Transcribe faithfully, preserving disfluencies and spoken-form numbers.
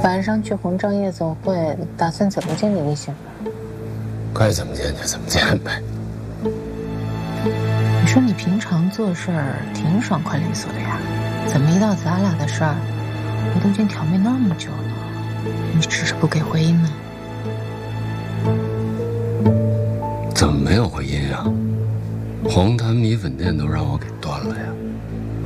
晚上去红章夜总会，打算怎么见李立行？ 该怎么见就怎么见呗。 你说你平常做事儿挺爽快利索的呀，怎么一到咱俩的事儿，我都已经挑明那么久了，你只是不给回音呢？ 怎么没有回音啊？黄潭米粉店都让我给端了呀。